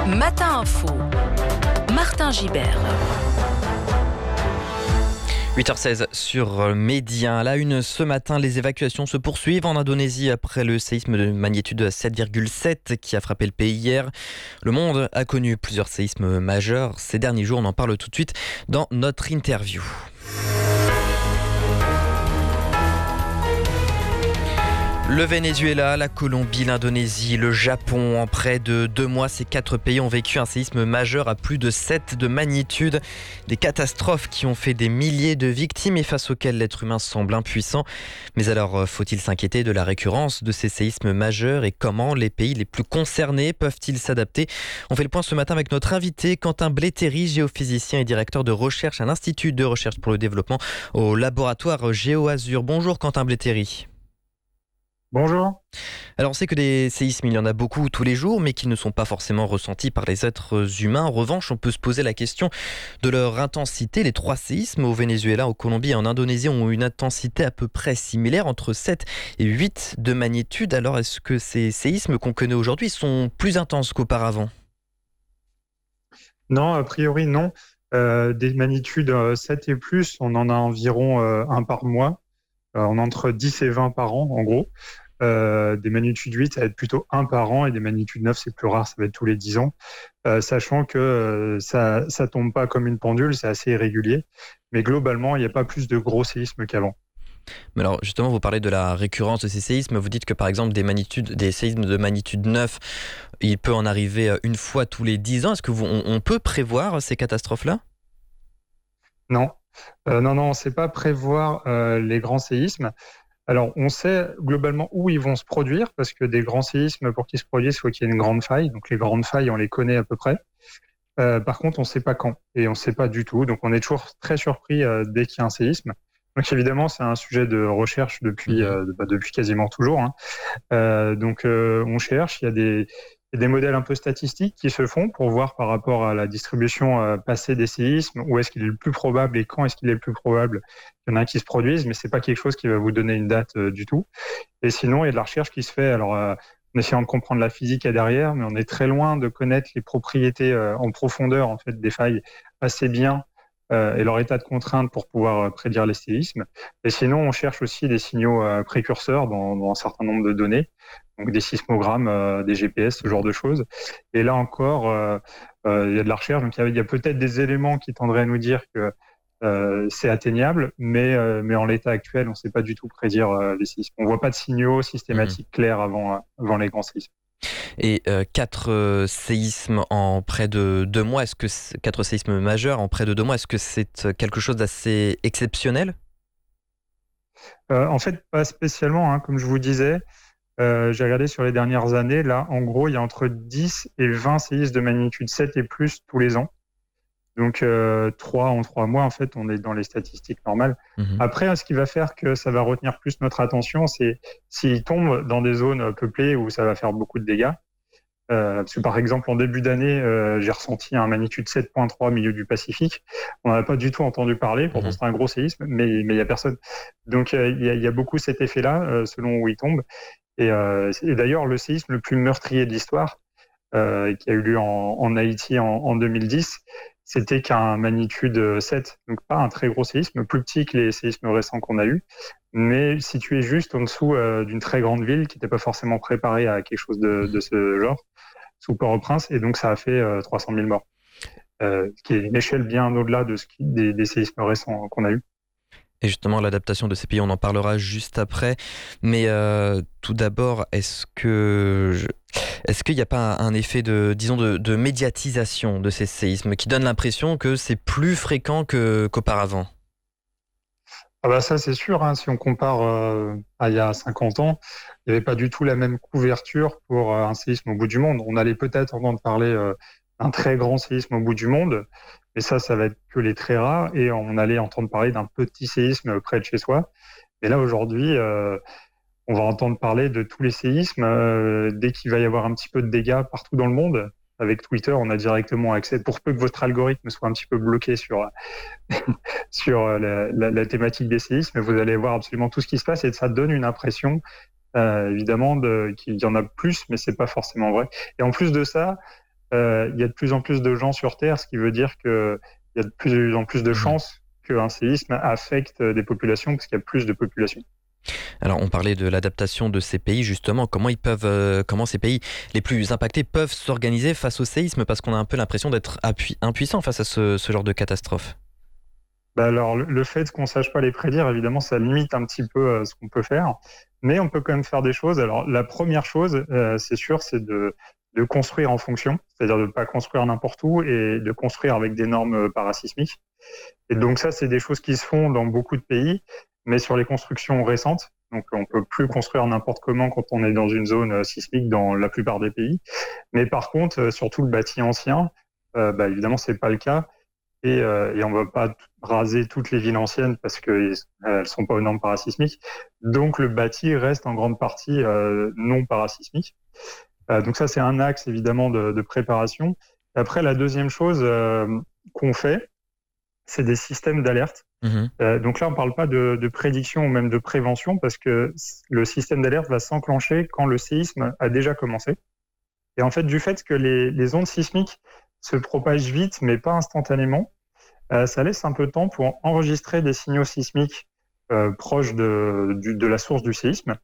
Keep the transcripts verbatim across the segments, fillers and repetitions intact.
Matin Info, Martin Gibert. huit heures seize sur Média. À la une ce matin, les évacuations se poursuivent en Indonésie après le séisme de magnitude sept virgule sept qui a frappé le pays hier. Le monde a connu plusieurs séismes majeurs ces derniers jours. On en parle tout de suite dans notre interview. Le Venezuela, la Colombie, l'Indonésie, le Japon. En près de deux mois, ces quatre pays ont vécu un séisme majeur à plus de sept de magnitude. Des catastrophes qui ont fait des milliers de victimes et face auxquelles l'être humain semble impuissant. Mais alors, faut-il s'inquiéter de la récurrence de ces séismes majeurs et comment les pays les plus concernés peuvent-ils s'adapter ? On fait le point ce matin avec notre invité, Quentin Blétéry, géophysicien et directeur de recherche à l'Institut de recherche pour le développement au laboratoire GeoAzur. Bonjour Quentin Blétéry. Bonjour. Alors on sait que des séismes, il y en a beaucoup tous les jours, mais qu'ils ne sont pas forcément ressentis par les êtres humains. En revanche, on peut se poser la question de leur intensité. Les trois séismes au Venezuela, au Colombie et en Indonésie ont une intensité à peu près similaire, entre sept et huit de magnitude. Alors est-ce que ces séismes qu'on connaît aujourd'hui sont plus intenses qu'auparavant ? Non, a priori non. Euh, des magnitudes sept et plus, on en a environ euh, un par mois. Euh, on a entre dix et vingt par an, en gros. Euh, des magnitudes huit, ça va être plutôt un par an, et des magnitudes neuf, c'est plus rare, ça va être tous les dix ans. Euh, sachant que euh, ça ça tombe pas comme une pendule, c'est assez irrégulier. Mais globalement, il n'y a pas plus de gros séismes qu'avant. Mais alors justement, vous parlez de la récurrence de ces séismes. Vous dites que par exemple, des, magnitudes, des séismes de magnitude neuf, il peut en arriver une fois tous les dix ans. Est-ce que vous, on, on peut prévoir ces catastrophes-là ? Non. Euh, non, non, on ne sait pas prévoir euh, les grands séismes. Alors, on sait globalement où ils vont se produire, parce que des grands séismes, pour qu'ils se produisent, il faut qu'il y ait une grande faille. Donc, les grandes failles, on les connaît à peu près. Euh, par contre, on ne sait pas quand, et on ne sait pas du tout. Donc, on est toujours très surpris euh, dès qu'il y a un séisme. Donc, évidemment, c'est un sujet de recherche depuis, euh, bah, depuis quasiment toujours. Hein. Euh, donc, euh, on cherche, il y a des... Il y a des modèles un peu statistiques qui se font pour voir par rapport à la distribution euh, passée des séismes, où est-ce qu'il est le plus probable et quand est-ce qu'il est le plus probable qu'il y en a un qui se produise, mais c'est pas quelque chose qui va vous donner une date euh, du tout. Et sinon, il y a de la recherche qui se fait, alors euh, en essayant de comprendre la physique qu'il y a derrière, mais on est très loin de connaître les propriétés euh, en profondeur en fait des failles assez bien euh, et leur état de contrainte pour pouvoir euh, prédire les séismes. Et sinon, on cherche aussi des signaux euh, précurseurs dans, dans un certain nombre de données. Donc des sismogrammes, euh, des G P S, ce genre de choses. Et là encore, euh, euh, il y a de la recherche, donc il y a, il y a peut-être des éléments qui tendraient à nous dire que euh, c'est atteignable, mais, euh, mais en l'état actuel, on ne sait pas du tout prédire euh, les séismes. On ne voit pas de signaux systématiques mmh. clairs avant, avant les grands séismes. Et euh, quatre euh, séismes en près de deux mois, est-ce que c'est, quatre séismes majeurs en près de deux mois, est-ce que c'est quelque chose d'assez exceptionnel ? euh, En fait, pas spécialement, hein, comme je vous disais. Euh, j'ai regardé sur les dernières années, là, en gros, il y a entre dix et vingt séismes de magnitude sept et plus tous les ans. Donc, euh, trois en trois mois, en fait, on est dans les statistiques normales. Mmh. Après, ce qui va faire que ça va retenir plus notre attention, c'est s'ils tombent dans des zones peuplées où ça va faire beaucoup de dégâts. Euh, parce que, par exemple, en début d'année, euh, j'ai ressenti un magnitude sept virgule trois au milieu du Pacifique. On n'en a pas du tout entendu parler, pourtant mmh. c'est un gros séisme, mais il n'y a personne. Donc, il euh, y, y a beaucoup cet effet-là, euh, selon où il tombe. Et, euh, et d'ailleurs, le séisme le plus meurtrier de l'histoire, euh, qui a eu lieu en, en Haïti en, en deux mille dix, c'était qu'un magnitude sept, donc pas un très gros séisme, plus petit que les séismes récents qu'on a eus, mais situé juste en dessous euh, d'une très grande ville qui n'était pas forcément préparée à quelque chose de, de ce genre, sous Port-au-Prince, et donc ça a fait euh, trois cent mille morts, euh, ce qui est une échelle bien au-delà de ce qui, des, des séismes récents qu'on a eus. Et justement, l'adaptation de ces pays, on en parlera juste après. Mais euh, tout d'abord, est-ce que je... est-ce qu'il n'y a pas un effet de, disons, de, de médiatisation de ces séismes qui donne l'impression que c'est plus fréquent que, qu'auparavant ? Ah bah ça, c'est sûr. Hein, si on compare euh, à il y a cinquante ans, il n'y avait pas du tout la même couverture pour euh, un séisme au bout du monde. On allait peut-être entendre parler euh, d'un très grand séisme au bout du monde, mais ça, ça va être que les très rares, et on allait entendre parler d'un petit séisme près de chez soi. Et là, aujourd'hui, euh, on va entendre parler de tous les séismes euh, dès qu'il va y avoir un petit peu de dégâts partout dans le monde. Avec Twitter, on a directement accès, pour peu que votre algorithme soit un petit peu bloqué sur, sur la, la, la thématique des séismes, vous allez voir absolument tout ce qui se passe, et ça donne une impression, euh, évidemment, de, qu'il y en a plus, mais c'est pas forcément vrai. Et en plus de ça, euh, il y a de plus en plus de gens sur Terre, ce qui veut dire qu'il y a de plus en plus de chances qu'un séisme affecte des populations, parce qu'il y a plus de populations. Alors, on parlait de l'adaptation de ces pays, justement. Comment ils peuvent, euh, comment ces pays les plus impactés peuvent s'organiser face au séisme, parce qu'on a un peu l'impression d'être appui- impuissant face à ce, ce genre de catastrophe. Bah alors, le le fait qu'on sache pas les prédire, évidemment, ça limite un petit peu euh, ce qu'on peut faire, mais on peut quand même faire des choses. Alors, la première chose, euh, c'est sûr, c'est de, de construire en fonction, c'est-à-dire de ne pas construire n'importe où et de construire avec des normes parasismiques. Et donc ça, c'est des choses qui se font dans beaucoup de pays, mais sur les constructions récentes. Donc on peut plus construire n'importe comment quand on est dans une zone euh, sismique dans la plupart des pays. Mais par contre, euh, surtout le bâti ancien, euh, bah, évidemment, c'est pas le cas. Et, euh, et on va pas t- raser toutes les villes anciennes parce qu'elles elles sont pas aux normes parasismiques. Donc le bâti reste en grande partie euh, non parasismique. Euh, donc ça, c'est un axe évidemment de, de préparation. Après, la deuxième chose euh, qu'on fait, c'est des systèmes d'alerte. Mhm. Euh, donc là, on ne parle pas de, de prédiction ou même de prévention parce que le système d'alerte va s'enclencher quand le séisme a déjà commencé. Et en fait, du fait que les, les ondes sismiques se propagent vite, mais pas instantanément, euh, ça laisse un peu de temps pour enregistrer des signaux sismiques euh, proches de, du, de la source du séisme,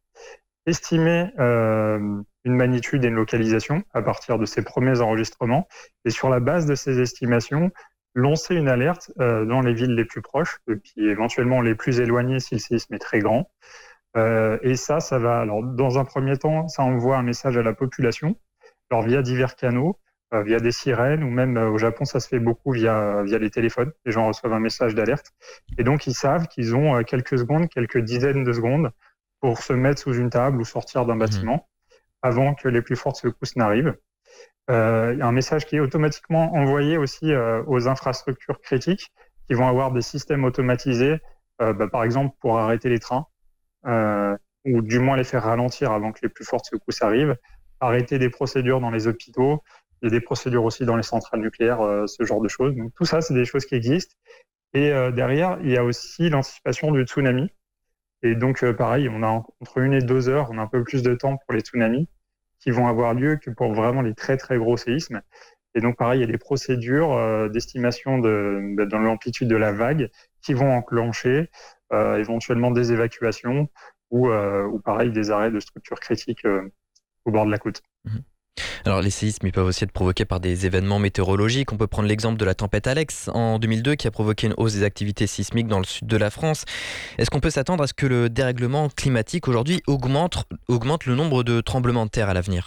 estimer euh, une magnitude et une localisation à partir de ces premiers enregistrements, et sur la base de ces estimations, lancer une alerte euh, dans les villes les plus proches, et puis éventuellement les plus éloignées si le séisme est très grand. Euh, et ça, ça va, alors dans un premier temps, ça envoie un message à la population, alors via divers canaux, euh, via des sirènes, ou même euh, au Japon, ça se fait beaucoup via, via les téléphones. Les gens reçoivent un message d'alerte. Et donc, ils savent qu'ils ont euh, quelques secondes, quelques dizaines de secondes pour se mettre sous une table ou sortir d'un Mhm. bâtiment avant que les plus fortes secousses n'arrivent. Euh, il y a un message qui est automatiquement envoyé aussi euh, aux infrastructures critiques qui vont avoir des systèmes automatisés, euh, bah, par exemple pour arrêter les trains, euh, ou du moins les faire ralentir avant que les plus fortes secousses arrivent, arrêter des procédures dans les hôpitaux, il y a des procédures aussi dans les centrales nucléaires, euh, ce genre de choses. Donc tout ça, c'est des choses qui existent. Et euh, derrière, il y a aussi l'anticipation du tsunami. Et donc euh, pareil, on a entre une et deux heures, on a un peu plus de temps pour les tsunamis qui vont avoir lieu que pour vraiment les très très gros séismes. Et donc pareil, il y a des procédures euh, d'estimation de, de, dans l'amplitude de la vague qui vont enclencher euh, éventuellement des évacuations ou, euh, ou pareil des arrêts de structures critiques euh, au bord de la côte. Mhm. Alors, les séismes, ils peuvent aussi être provoqués par des événements météorologiques. On peut prendre l'exemple de la tempête Alex en deux mille deux qui a provoqué une hausse des activités sismiques dans le sud de la France. Est-ce qu'on peut s'attendre à ce que le dérèglement climatique aujourd'hui augmente, augmente le nombre de tremblements de terre à l'avenir ?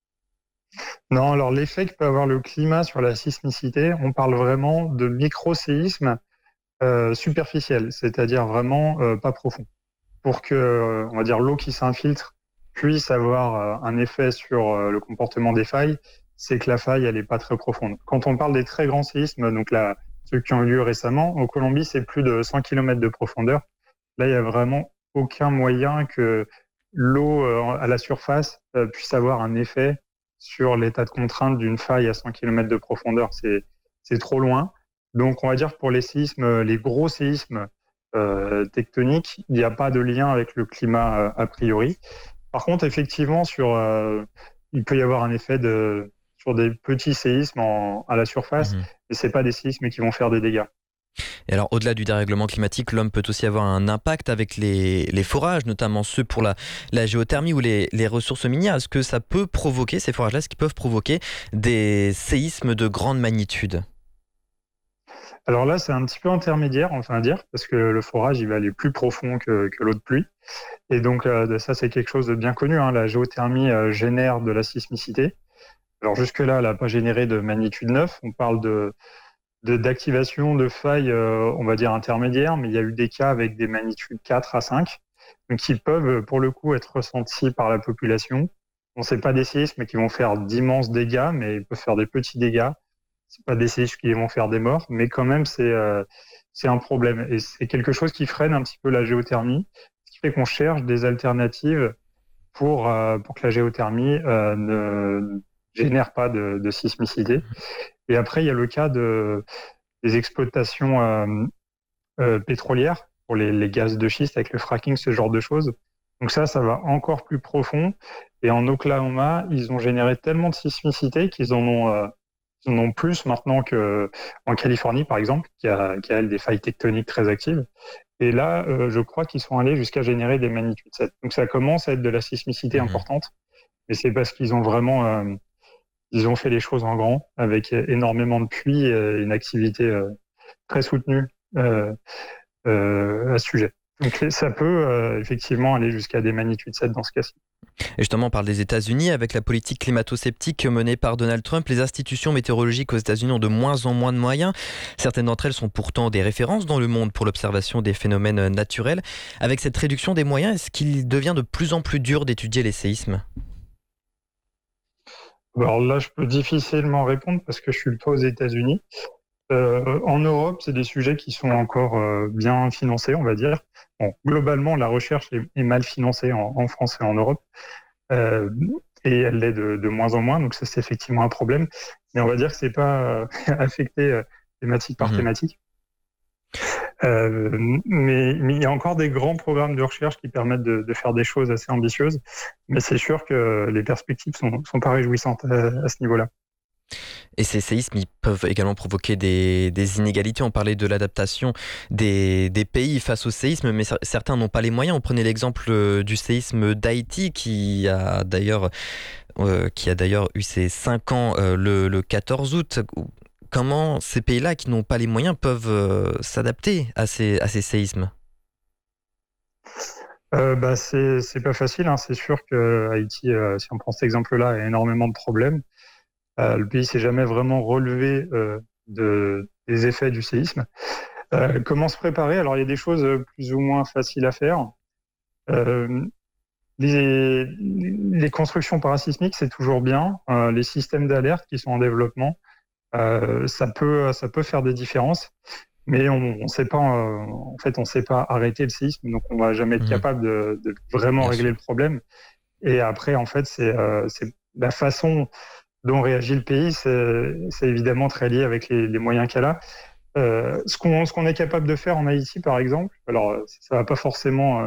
Non, alors l'effet que peut avoir le climat sur la sismicité, on parle vraiment de micro-séismes euh, superficiels, c'est-à-dire vraiment euh, pas profonds. Pour que, euh, on va dire, l'eau qui s'infiltre puisse avoir euh, un effet sur euh, le comportement des failles, c'est que la faille, elle est pas très profonde. Quand on parle des très grands séismes, donc là, ceux qui ont eu lieu récemment, en Colombie, c'est plus de cent kilomètres de profondeur. Là, il y a vraiment aucun moyen que l'eau euh, à la surface euh, puisse avoir un effet sur l'état de contrainte d'une faille à cent kilomètres de profondeur. C'est, c'est trop loin. Donc, on va dire que pour les séismes, les gros séismes euh, tectoniques, il n'y a pas de lien avec le climat euh, a priori. Par contre, effectivement, sur, euh, il peut y avoir un effet de, sur des petits séismes en, à la surface, Mhm. mais c'est pas des séismes qui vont faire des dégâts. Et alors, au-delà du dérèglement climatique, l'homme peut aussi avoir un impact avec les, les forages, notamment ceux pour la, la géothermie ou les, les ressources minières. Est-ce que ça peut provoquer, ces forages-là, ce qui peuvent provoquer des séismes de grande magnitude ? Alors là, c'est un petit peu intermédiaire, enfin à dire, parce que le forage, il va aller plus profond que, que l'eau de pluie. Et donc, euh, ça, c'est quelque chose de bien connu, hein. La géothermie euh, génère de la sismicité. Alors jusque-là, elle n'a pas généré de magnitude neuf. On parle de, de- d'activation de failles, euh, on va dire intermédiaires, mais il y a eu des cas avec des magnitudes quatre à cinq, donc qui peuvent, pour le coup, être ressentis par la population. On ne sait pas des séismes qui vont faire d'immenses dégâts, mais ils peuvent faire des petits dégâts. C'est pas des séismes qui vont faire des morts, mais quand même, c'est euh, c'est un problème. Et c'est quelque chose qui freine un petit peu la géothermie, ce qui fait qu'on cherche des alternatives pour, euh, pour que la géothermie euh, ne génère pas de, de sismicité. Et après, il y a le cas de, des exploitations euh, euh, pétrolières pour les, les gaz de schiste avec le fracking, ce genre de choses. Donc ça, ça va encore plus profond. Et en Oklahoma, ils ont généré tellement de sismicité qu'ils en ont, euh, ils en ont plus maintenant qu'en Californie, par exemple, qui a, qui a elle, des failles tectoniques très actives. Et là, euh, je crois qu'ils sont allés jusqu'à générer des magnitudes sept. Donc ça commence à être de la sismicité Mhm. importante. Mais c'est parce qu'ils ont vraiment, euh, ils ont fait les choses en grand, avec énormément de pluie et une activité euh, très soutenue euh, euh, à ce sujet. Donc ça peut euh, effectivement aller jusqu'à des magnitudes sept dans ce cas-ci. Et justement, on parle des États-Unis. Avec la politique climato-sceptique menée par Donald Trump, les institutions météorologiques aux États-Unis ont de moins en moins de moyens. Certaines d'entre elles sont pourtant des références dans le monde pour l'observation des phénomènes naturels. Avec cette réduction des moyens, est-ce qu'il devient de plus en plus dur d'étudier les séismes ? Alors là, je peux difficilement répondre parce que je suis pas aux États-Unis. Euh, en Europe, c'est des sujets qui sont encore euh, bien financés, on va dire. Bon, globalement, la recherche est, est mal financée en, en France et en Europe, euh, et elle l'est de, de moins en moins. Donc ça, c'est effectivement un problème. Mais on va dire que c'est pas euh, affecté euh, thématique par Mhm. thématique. Euh, mais, mais il y a encore des grands programmes de recherche qui permettent de, de faire des choses assez ambitieuses. Mais c'est sûr que les perspectives sont, sont pas réjouissantes à, à ce niveau-là. Et ces séismes, ils peuvent également provoquer des, des inégalités. On parlait de l'adaptation des, des pays face au séisme, mais certains n'ont pas les moyens. On prenait l'exemple du séisme d'Haïti, qui a d'ailleurs, euh, qui a d'ailleurs eu ses cinq ans euh, le, le quatorze août. Comment ces pays-là, qui n'ont pas les moyens, peuvent euh, s'adapter à ces, à ces séismes ? Euh, bah, c'est, c'est pas facile, hein. C'est sûr que Haïti, euh, si on prend cet exemple-là, a énormément de problèmes. Euh, le pays s'est jamais vraiment relevé euh, de, des effets du séisme. Euh, comment se préparer? Alors, il y a des choses plus ou moins faciles à faire. Euh, les, les constructions parasismiques, c'est toujours bien. Euh, les systèmes d'alerte qui sont en développement, euh, ça peut, ça peut faire des différences. Mais on, on sait pas, euh, en fait, on sait pas arrêter le séisme, donc on va jamais être Mmh. capable de, de vraiment Bien régler sûr. le problème. Et après, en fait, c'est, euh, c'est la façon dont réagit le pays, c'est, c'est évidemment très lié avec les, les moyens qu'elle a. Euh, ce qu'on, ce qu'on est capable de faire en Haïti, par exemple, alors ça va pas forcément